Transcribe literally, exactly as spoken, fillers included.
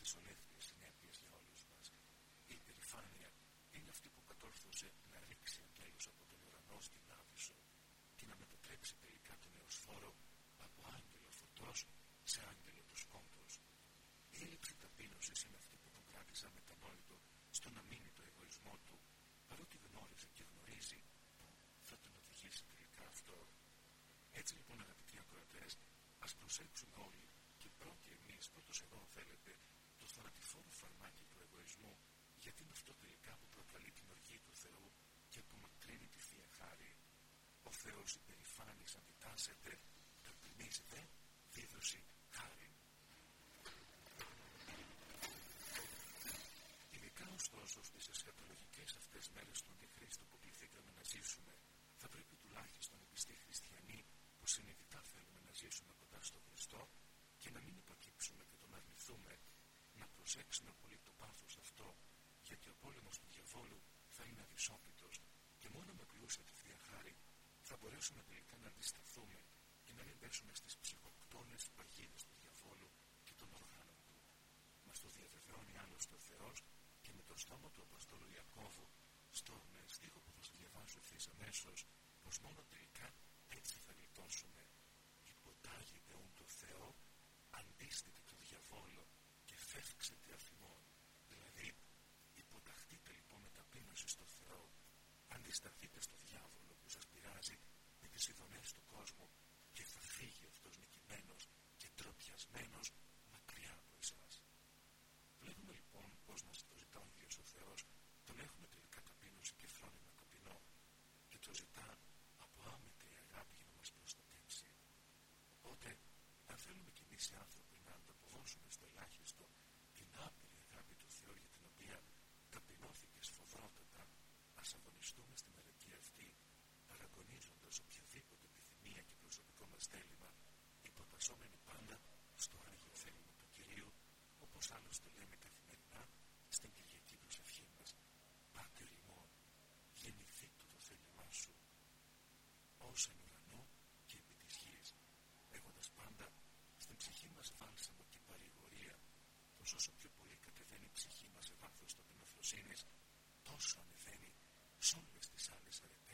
τις ολέθριες συνέπειες για όλους μας. Η υπερηφάνεια είναι αυτή που κατόρθωσε να ρίξει αγγέλους από τον ουρανό στην Άβυσσο και να μετατρέψει τελικά τον Εωσφόρο από άγγελο φωτός σε άγγελο του σκόντος. Η έλλειψη ταπείνωσης είναι αυτή που τον κράτησε αμετανόητο στο να μείνει το εγωισμό του, παρότι γνώριζε και γνωρίζει που θα τον οδηγήσει τελικά αυτό. Έτσι λοιπόν, αγαπητοί ακροατές, ας προσέξουμε όλοι και πρώτοι εμείς, πρώτος εγώ αν θέλετε, το θανατηφόρο φαρμάκι του εγωισμού, γιατί είναι αυτό τελικά που προκαλεί την οργή του Θεού και απομακρύνει τη Θεία Χάρη. Ο Θεός υπερηφάνης αντιτάσσεται, ταπεινής δε δίδωση χάρη. Ειδικά ωστόσο στις εσχατολογικές αυτές μέρες του Αντιχρίστου που κληθήκαμε να ζήσουμε, θα πρέπει τουλάχιστον οι πιστοί χριστιανοί που συνειδητά θέλουμε να ζήσουμε κοντά στον Χριστό και να μην υπακύψουμε και τον αρνηθούμε, να προσέξουμε πολύ το πάθος αυτό, γιατί ο πόλεμος του διαβόλου θα είναι αδυσόπιτος και μόνο με πλούσια τη Θεία Χάρη θα μπορέσουμε τελικά να αντισταθούμε και να μην πέσουμε στις ψυχοκτόνες παγίδες του διαβόλου και των οργάνων του. Μας το διαβεβαιώνει άλλωστε ο Θεός και με το στόμα του Αποστόλου Ιακώβου στον στίχο που θα σας διαβάσω ευθύς αμέσως, πως μόνο τελικά έτσι θα γλιτώσουμε. Υποτάγεται ούν το Θεό, αντίστητε το διαβόλο και φεύξετε αφημών. Δηλαδή, υποταχτείτε λοιπόν με ταπείνωση στο Θεό, αντισταθείτε στο διάβολο που σας πειράζει με τις ειδονές του κόσμου και θα φύγει αυτός νικημένος και ντροπιασμένος μακριά από εσάς. Βλέπουμε λοιπόν πως μας το ζητά ο ίδιος ο Θεός, τον έχουμε τελικά ταπείνωση και φρόνημα ταπεινό και το ζητά από άμετρη αγάπη για να μας προστατεύσει. Οπότε, αν θέλουμε κι εμείς οι άνθρωποι να ανταποδώσουμε στο ελάχιστο την άπειρη αγάπη του Θεού για την οποία ταπεινώθηκε σφοδρότατα, ας αγωνιστούμε στη μελετή αυτή, παραγωνίζοντας οποιαδήποτε επιθυμία και προσωπικό μας θέλημα, υποτασσόμενοι πάντα στο Άγιο θέλημα του Κυρίου, όπως άλλωστε λέμε καθημερινά στην Κυριακή προσευχή μας. Πάτερ ημών, γεννηθήτω το θέλημά σου, ως εν ουρανό και επί της γης, έχοντας πάντα στην ψυχή μας βάλσαμο και παρηγορία, πως όσο πιο πολύ κατεβαίνει η ψυχή μας σε βάθος ταπεινοφροσύνης, τόσο ανεβαίνει σ' όλες τις άλλες αρετές